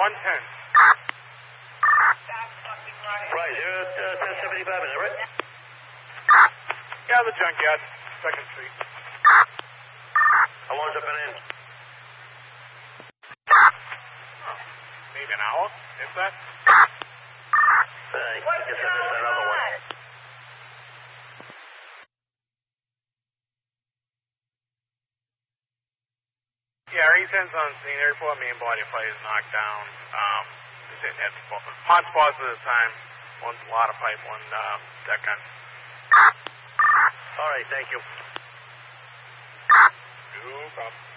110. Right, 1075, is that right? Yeah, the junkyard, 2nd Street. How long's it been in? Maybe an hour, if that. I guess I missed that other one. Yeah, Reason's on scene. They report main body of fire is knocked down. Hot spots at the time. One water pipe, one deck gun. All right, thank you. No problem.